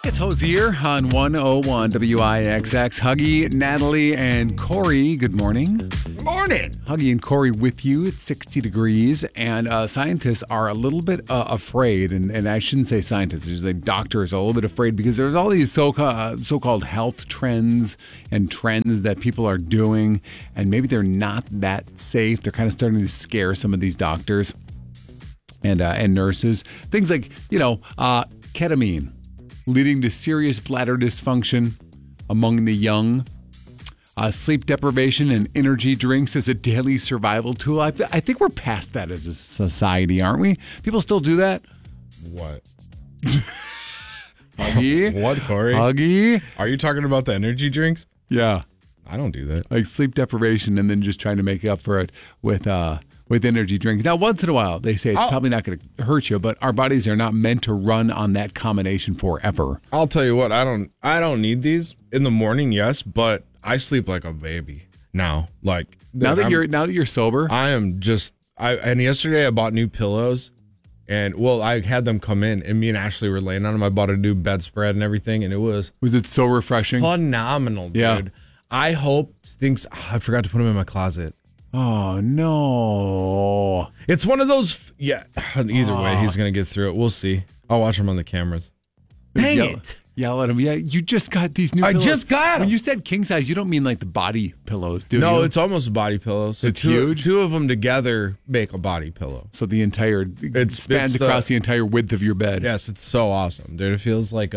It's Hosier on 101 WIXX. Huggy, Natalie, and Corey, good morning. Morning. Huggy and Corey with you. It's 60 degrees, and scientists are a little bit afraid, and I shouldn't say scientists, I should say doctors are a little bit afraid because there's all these so-called health trends and trends that people are doing, and maybe they're not that safe. They're kind of starting to scare some of these doctors and nurses. Things like, ketamine, leading to serious bladder dysfunction among the young. Sleep deprivation and energy drinks as a daily survival tool. I think we're past that as a society, aren't we? People still do that? What? Huggy? What, Corey? Huggy? Are you talking about the energy drinks? Yeah. I don't do that. Like sleep deprivation and then just trying to make up for it with energy drinks. Now, once in a while, they say it's probably not going to hurt you, but our bodies are not meant to run on that combination forever. I'll tell you what, I don't need these. In the morning, yes, but I sleep like a baby now. Like now that you're sober, I am just and yesterday I bought new pillows, and I had them come in, and me and Ashley were laying on them. I bought a new bedspread and everything, and was it so refreshing? Phenomenal, dude. Yeah. I hope I forgot to put them in my closet. Oh, no. It's one of those. Yeah. Either way, he's going to get through it. We'll see. I'll watch him on the cameras. Dang it. Yell at him. Yeah, you just got these new pillows. I just got them. When you said king size, you don't mean like the body pillows, do you? No, it's almost a body pillow. So it's huge? Two of them together make a body pillow. So it spans across the entire width of your bed. Yes, it's so awesome, dude. It feels like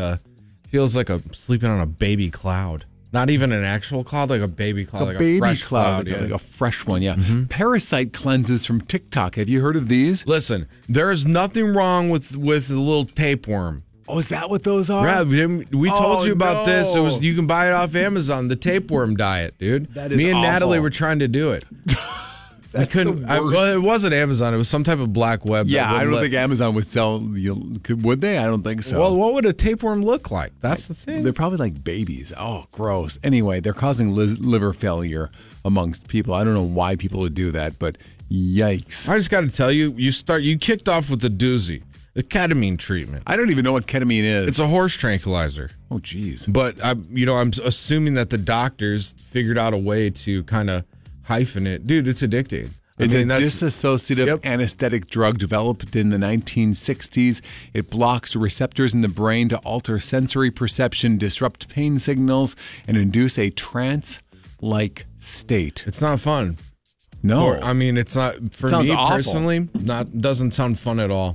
sleeping on a baby cloud. Not even an actual cloud, like a baby cloud, like a fresh cloud. Yeah. Like a fresh one, yeah. Mm-hmm. Parasite cleanses from TikTok. Have you heard of these? Listen, there is nothing wrong with the little tapeworm. Oh, is that what those are? Yeah, we told you about this. You can buy it off Amazon, the tapeworm diet, dude. That is Me and awful. Natalie were trying to do it. We couldn't. It wasn't Amazon. It was some type of black web. Yeah, I don't think Amazon would sell. Would they? I don't think so. Well, what would a tapeworm look like? That's the thing. They're probably like babies. Oh, gross. Anyway, they're causing liver failure amongst people. I don't know why people would do that, but yikes. I just got to tell you, you kicked off with the doozy, the ketamine treatment. I don't even know what ketamine is. It's a horse tranquilizer. Oh, geez. But I'm assuming that the doctors figured out a way to kind of hyphen it. Dude, it's addicting. It's a dissociative anesthetic drug developed in the 1960s. It blocks receptors in the brain to alter sensory perception, disrupt pain signals, and induce a trance-like state. It's not fun. No. It's not, for me personally, doesn't sound fun at all.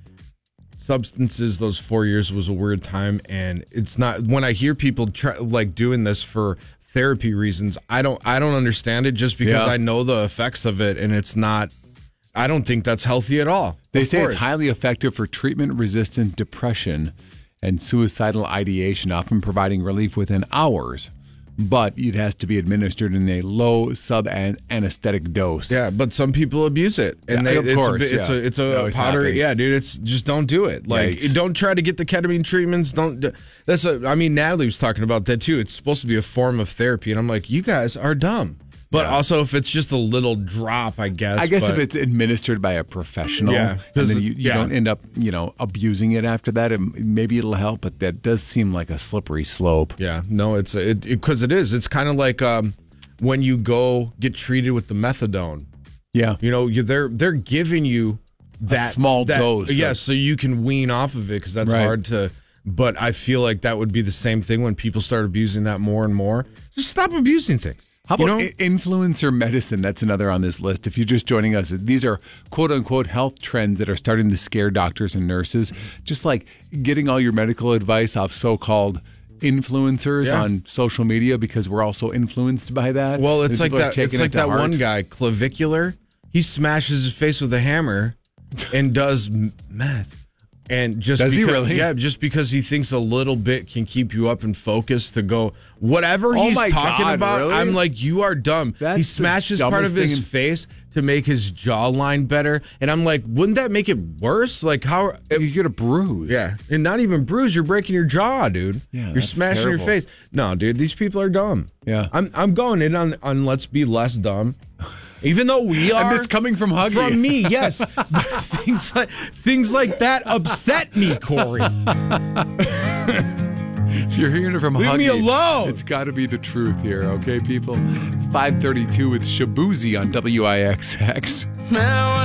Substances, those 4 years was a weird time, and it's not, when I hear people doing this for therapy reasons, I don't understand it just because I know the effects of it, and it's not, I don't think that's healthy at all. They say it's highly effective for treatment-resistant depression and suicidal ideation, often providing relief within hours. But it has to be administered in a low sub-anesthetic dose. Yeah, but some people abuse it, and it's a powder. Happens. Yeah, dude, it's just don't do it. Like, don't try to get the ketamine treatments. Natalie was talking about that too. It's supposed to be a form of therapy, and I'm like, you guys are dumb. But also, if it's just a little drop, I guess. If it's administered by a profestional, and then you don't end up, abusing it after that, maybe it'll help. But that does seem like a slippery slope. Yeah, no, because it is. It's kind of like when you go get treated with the methadone. Yeah, they're giving you that small dose. Yeah, so you can wean off of it because that's hard to. But I feel like that would be the same thing when people start abusing that more and more. Just stop abusing things. How about influencer medicine? That's another on this list. If you're just joining us, these are quote-unquote health trends that are starting to scare doctors and nurses. Just like getting all your medical advice off so-called influencers on social media because we're also influenced by that. Well, it's like that. It's like that one guy, Clavicular. He smashes his face with a hammer and does meth. And he really? Yeah, just because he thinks a little bit can keep you up and focused to go whatever he's talking about. Really? I'm like, you are dumb. He smashes part of his face to make his jawline better, and I'm like, wouldn't that make it worse? Like, how you get a bruise? Yeah, and not even bruise. You're breaking your jaw, dude. Yeah, you're smashing your face. No, dude, these people are dumb. Yeah, I'm going in on let's be less dumb. Even though we are, and it's coming from Huggy. From me, yes. things like that upset me, Corey. If you're hearing it from Leave Huggy, me alone. It's got to be the truth here, okay, people? It's 5:32 with Shabuzi on WIXX. Now